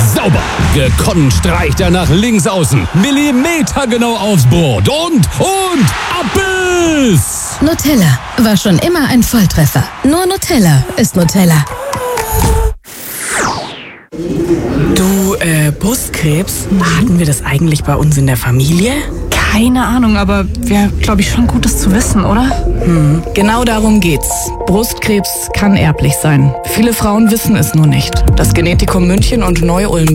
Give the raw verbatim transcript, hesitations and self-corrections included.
Sauber. Gekonnt streicht er nach links außen. Millimetergenau aufs Brot. Und, und, Abbiss! Nutella war schon immer ein Volltreffer. Nur Nutella ist Nutella. Du, äh, Brustkrebs, hatten wir das eigentlich bei uns in der Familie? Keine Ahnung, aber wäre, glaube ich, schon Gutes zu wissen, oder? Hm, genau darum geht's. Brustkrebs kann erblich sein. Viele Frauen wissen es nur nicht. Das Genetikum München und Neu-Ulm